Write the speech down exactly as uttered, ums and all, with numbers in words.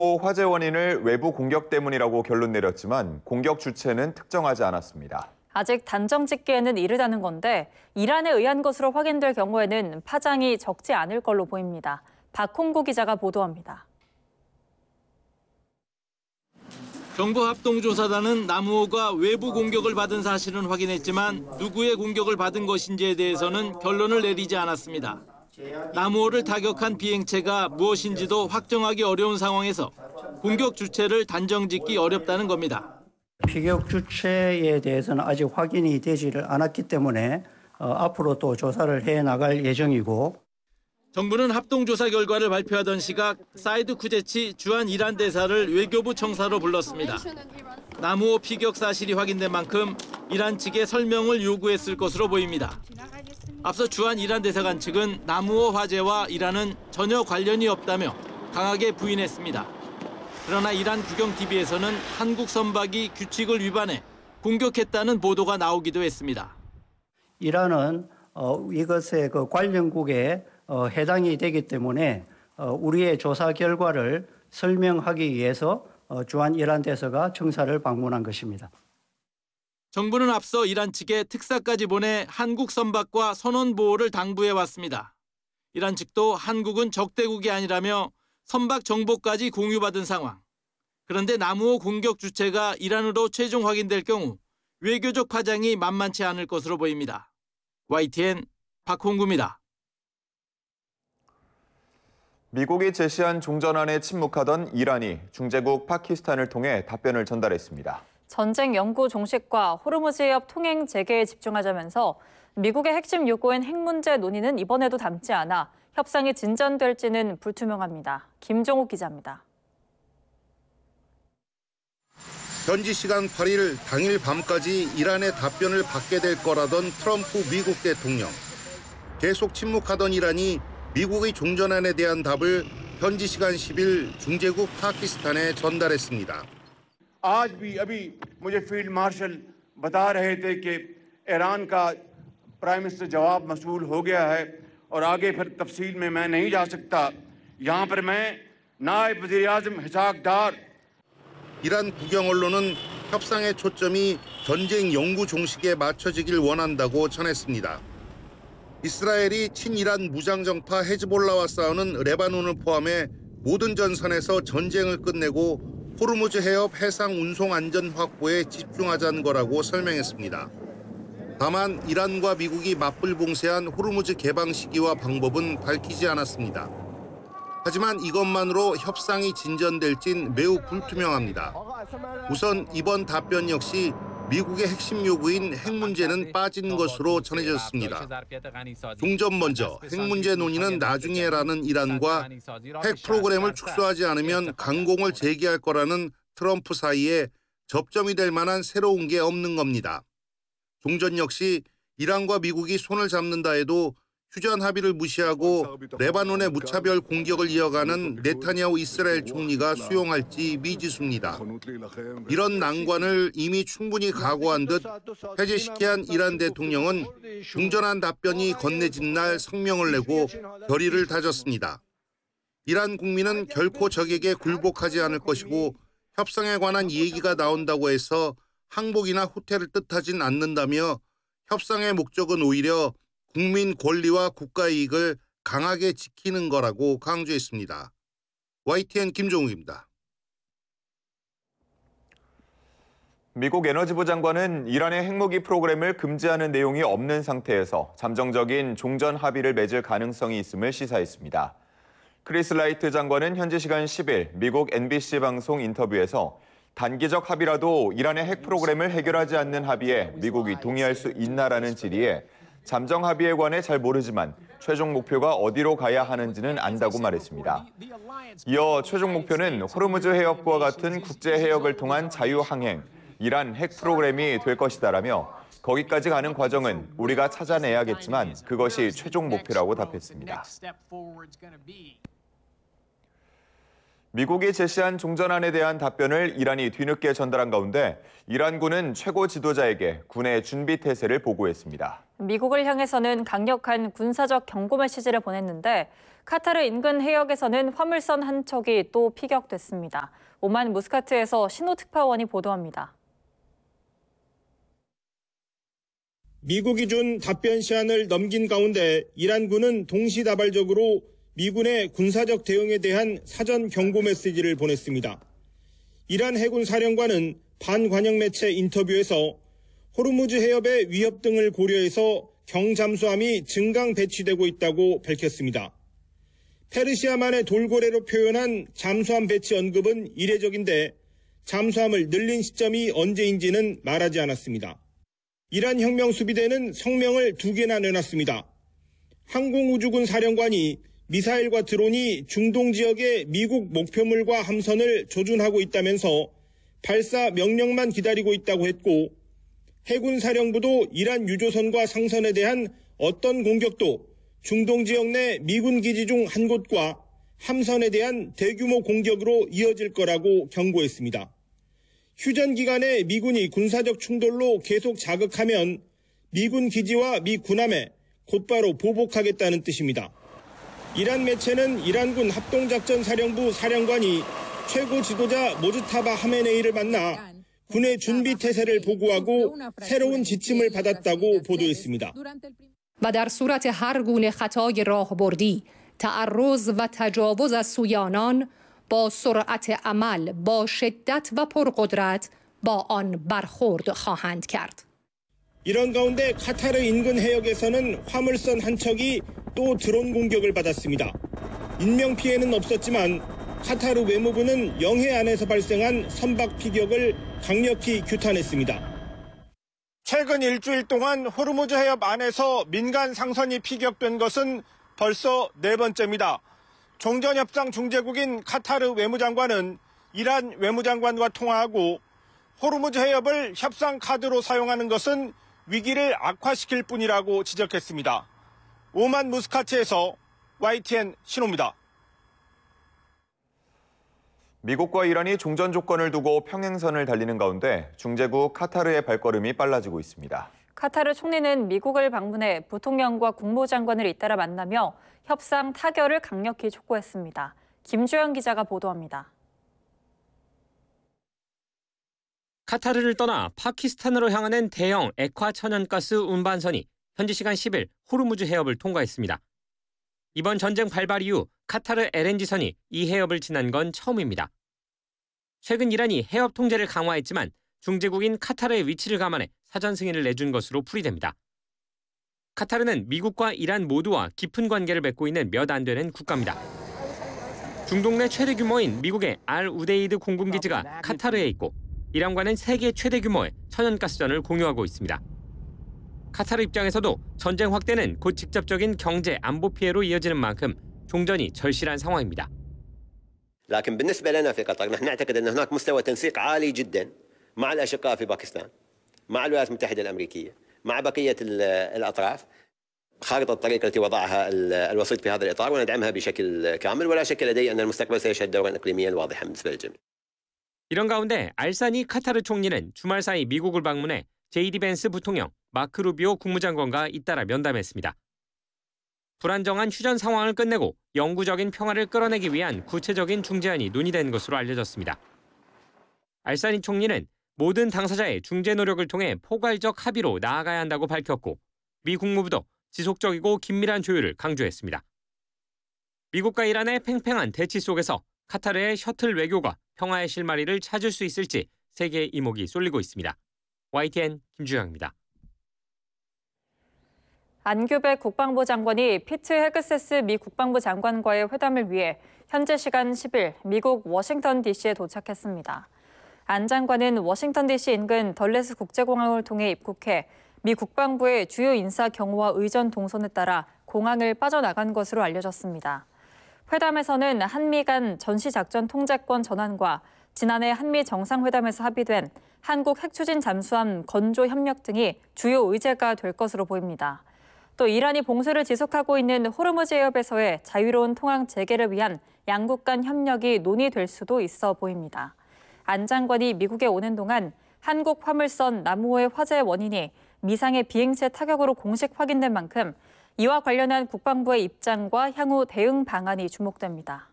화재 원인을 외부 공격 때문이라고 결론 내렸지만 공격 주체는 특정하지 않았습니다. 아직 단정 짓기에는 이르다는 건데 이란에 의한 것으로 확인될 경우에는 파장이 적지 않을 걸로 보입니다. 박홍구 기자가 보도합니다. 정부 합동조사단은 나무호가 외부 공격을 받은 사실은 확인했지만 누구의 공격을 받은 것인지에 대해서는 결론을 내리지 않았습니다. 나무호를 타격한 비행체가 무엇인지도 확정하기 어려운 상황에서 공격 주체를 단정짓기 어렵다는 겁니다. 피격 주체에 대해서는 아직 확인이 되지를 않았기 때문에 어, 앞으로 또 조사를 해나갈 예정이고. 정부는 합동조사 결과를 발표하던 시각 사이드 쿠제치 주한 이란 대사를 외교부 청사로 불렀습니다. 나무호 피격 사실이 확인된 만큼 이란 측에 설명을 요구했을 것으로 보입니다. 앞서 주한 이란 대사관 측은 나무호 화재와 이란은 전혀 관련이 없다며 강하게 부인했습니다. 그러나 이란 국영티비에서는 한국 선박이 규칙을 위반해 공격했다는 보도가 나오기도 했습니다. 이란은 어, 이것의 그 관련국에 어, 해당이 되기 때문에 어, 우리의 조사 결과를 설명하기 위해서 어, 주한 이란 대사가 청사를 방문한 것입니다. 정부는 앞서 이란 측에 특사까지 보내 한국 선박과 선원 보호를 당부해 왔습니다. 이란 측도 한국은 적대국이 아니라며 선박 정보까지 공유받은 상황. 그런데 나무호 공격 주체가 이란으로 최종 확인될 경우 외교적 파장이 만만치 않을 것으로 보입니다. 와이티엔 박홍구입니다. 미국이 제시한 종전안에 침묵하던 이란이 중재국 파키스탄을 통해 답변을 전달했습니다. 전쟁 영구 종식과 호르무즈 해협 통행 재개에 집중하자면서 미국의 핵심 요구인 핵 문제 논의는 이번에도 담지 않아 협상이 진전될지는 불투명합니다. 김종욱 기자입니다. 현지 시간 팔 일 당일 밤까지 이란의 답변을 받게 될 거라던 트럼프 미국 대통령. 계속 침묵하던 이란이 미국의 종전안에 대한 답을 현지 시간 십 일 중재국 파키스탄에 전달했습니다. आज भी अभी मुझे फील्ड मार्शल बता रहे थे कि ईरान का प्राइम मिनिस्टर जवाब मसूल हो गया है और आगे फिर तफसील में मैं नहीं जा सकता। यहाँ पर मैं नायब वज़ीर आज़म इसहाक डार. 이란 국영 언론은 협상의 초점이 전쟁 영구 종식에 맞춰지길 원한다고 전했습니다. 이스라엘이 친이란 무장정파 헤즈볼라와 싸우는 레바논을 포함해 모든 전선에서 전쟁을 끝내고 호르무즈 해협 해상 운송 안전 확보에 집중하자는 거라고 설명했습니다. 다만 이란과 미국이 맞불 봉쇄한 호르무즈 개방 시기와 방법은 밝히지 않았습니다. 하지만 이것만으로 협상이 진전될진 매우 불투명합니다. 우선 이번 답변 역시 미국의 핵심 요구인 핵 문제는 빠진 것으로 전해졌습니다. 종전 먼저, 핵 문제 논의는 나중에라는 이란과 핵 프로그램을 축소하지 않으면 강공을 재개할 거라는 트럼프 사이에 접점이 될 만한 새로운 게 없는 겁니다. 종전 역시 이란과 미국이 손을 잡는다 해도 휴전 합의를 무시하고 레바논의 무차별 공격을 이어가는 네타냐후 이스라엘 총리가 수용할지 미지수입니다. 이런 난관을 이미 충분히 각오한 듯 해제시켜야 한 이란 대통령은 종전안 답변이 건네진 날 성명을 내고 결의를 다졌습니다. 이란 국민은 결코 적에게 굴복하지 않을 것이고 협상에 관한 얘기가 나온다고 해서 항복이나 후퇴를 뜻하진 않는다며 협상의 목적은 오히려 국민 권리와 국가 이익을 강하게 지키는 거라고 강조했습니다. 와이티엔 김종욱입니다. 미국 에너지부 장관은 이란의 핵무기 프로그램을 금지하는 내용이 없는 상태에서 잠정적인 종전 합의를 맺을 가능성이 있음을 시사했습니다. 크리스 라이트 장관은 현지 시간 십 일 미국 엠비씨 방송 인터뷰에서 단기적 합의라도 이란의 핵 프로그램을 해결하지 않는 합의에 미국이 동의할 수 있나라는 질의에 잠정 합의에 관해 잘 모르지만 최종 목표가 어디로 가야 하는지는 안다고 말했습니다. 이어 최종 목표는 호르무즈 해협과 같은 국제 해역을 통한 자유항행, 이란 핵 프로그램이 될 것이다라며 거기까지 가는 과정은 우리가 찾아내야겠지만 그것이 최종 목표라고 답했습니다. 미국이 제시한 종전안에 대한 답변을 이란이 뒤늦게 전달한 가운데 이란군은 최고 지도자에게 군의 준비 태세를 보고했습니다. 미국을 향해서는 강력한 군사적 경고 메시지를 보냈는데 카타르 인근 해역에서는 화물선 한 척이 또 피격됐습니다. 오만 무스카트에서 신호특파원이 보도합니다. 미국이 준 답변 시한을 넘긴 가운데 이란군은 동시다발적으로 미군의 군사적 대응에 대한 사전 경고 메시지를 보냈습니다. 이란 해군 사령관은 반관영 매체 인터뷰에서 호르무즈 해협의 위협 등을 고려해서 경잠수함이 증강 배치되고 있다고 밝혔습니다. 페르시아만의 돌고래로 표현한 잠수함 배치 언급은 이례적인데 잠수함을 늘린 시점이 언제인지는 말하지 않았습니다. 이란 혁명수비대는 성명을 두 개나 내놨습니다. 항공우주군 사령관이 미사일과 드론이 중동 지역의 미국 목표물과 함선을 조준하고 있다면서 발사 명령만 기다리고 있다고 했고 해군 사령부도 이란 유조선과 상선에 대한 어떤 공격도 중동 지역 내 미군 기지 중 한 곳과 함선에 대한 대규모 공격으로 이어질 거라고 경고했습니다. 휴전 기간에 미군이 군사적 충돌로 계속 자극하면 미군 기지와 미 군함에 곧바로 보복하겠다는 뜻입니다. 이란 매체는 이란군 합동작전사령부 사령관이 최고 지도자 모즈타바 하메네이를 만나 군의 준비 태세를 보고하고 새로운 지침을 받았다고 보도했습니다. و در صورت هر گونه خطای راهبردی، تعرض و تجاوز از سوی آنان با سرعت عمل، با شدت و پرقدرت با آن برخورد خواهند کرد. 이런 가운데 카타르 인근 해역에서는 화물선 한 척이 또 드론 공격을 받았습니다. 인명피해는 없었지만 카타르 외무부는 영해 안에서 발생한 선박 피격을 강력히 규탄했습니다. 최근 일주일 동안 호르무즈 해협 안에서 민간 상선이 피격된 것은 벌써 네 번째입니다. 종전협상 중재국인 카타르 외무장관은 이란 외무장관과 통화하고 호르무즈 해협을 협상 카드로 사용하는 것은 위기를 악화시킬 뿐이라고 지적했습니다. 오만 무스카트에서 와이티엔 신호입니다. 미국과 이란이 종전 조건을 두고 평행선을 달리는 가운데 중재국 카타르의 발걸음이 빨라지고 있습니다. 카타르 총리는 미국을 방문해 부통령과 국무장관을 잇따라 만나며 협상 타결을 강력히 촉구했습니다. 김주영 기자가 보도합니다. 카타르를 떠나 파키스탄으로 향하는 대형 액화 천연가스 운반선이 현지 시간 십 일 호르무즈 해협을 통과했습니다. 이번 전쟁 발발 이후 카타르 엘엔지선이 이 해협을 지난 건 처음입니다. 최근 이란이 해협 통제를 강화했지만 중재국인 카타르의 위치를 감안해 사전 승인을 내준 것으로 풀이됩니다. 카타르는 미국과 이란 모두와 깊은 관계를 맺고 있는 몇 안 되는 국가입니다. 중동 내 최대 규모인 미국의 알 우데이드 공군기지가 카타르에 있고 이란과는 세계 최대 규모의 천연가스전을 공유하고 있습니다. 카타르 입장에서도 전쟁 확대는 곧 직접적인 경제 안보 피해로 이어지는 만큼 종전이 절실한 상황입니다. لكن بالنسبة لنا في قطر نحن نعتقد أن هناك مستوى تنسيق عالي جدا مع الأشقاء في باكستان مع الولايات المتحدة الأمريكية مع بقية الأطراف خارطة الطريق التي وضعها الوسيط في هذا الإطار وندعمها بشكل كامل ولا شك لدي أن المستقبل سيشهد دورا إقليميا واضحا بالنسبة للجميع. 이런 가운데 알사니 카타르 총리는 주말 사이 미국을 방문해 제이디 벤스 부통령, 마크 루비오 국무장관과 잇따라 면담했습니다. 불안정한 휴전 상황을 끝내고 영구적인 평화를 끌어내기 위한 구체적인 중재안이 논의된 것으로 알려졌습니다. 알사니 총리는 모든 당사자의 중재 노력을 통해 포괄적 합의로 나아가야 한다고 밝혔고 미 국무부도 지속적이고 긴밀한 조율을 강조했습니다. 미국과 이란의 팽팽한 대치 속에서 카타르의 셔틀 외교가 평화의 실마리를 찾을 수 있을지 세계의 이목이 쏠리고 있습니다. 와이티엔 김주영입니다. 안규백 국방부 장관이 피트 헤그세스 미 국방부 장관과의 회담을 위해 현재 시간 십 일 미국 워싱턴 디씨에 도착했습니다. 안 장관은 워싱턴 디씨 인근 덜레스 국제공항을 통해 입국해 미 국방부의 주요 인사 경호와 의전 동선에 따라 공항을 빠져나간 것으로 알려졌습니다. 회담에서는 한미 간 전시작전 통제권 전환과 지난해 한미 정상회담에서 합의된 한국 핵추진 잠수함 건조 협력 등이 주요 의제가 될 것으로 보입니다. 또 이란이 봉쇄를 지속하고 있는 호르무즈 해협에서의 자유로운 통항 재개를 위한 양국 간 협력이 논의될 수도 있어 보입니다. 안 장관이 미국에 오는 동안 한국 화물선 나무호의 화재 원인이 미상의 비행체 타격으로 공식 확인된 만큼 이와 관련한 국방부의 입장과 향후 대응 방안이 주목됩니다.